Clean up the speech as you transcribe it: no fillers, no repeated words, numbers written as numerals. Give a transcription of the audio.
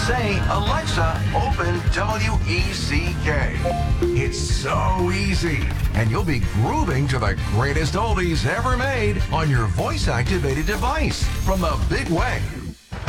Say, Alexa, open WECK. It's so easy, and you'll be grooving to the greatest oldies ever made on your voice-activated device from the big way.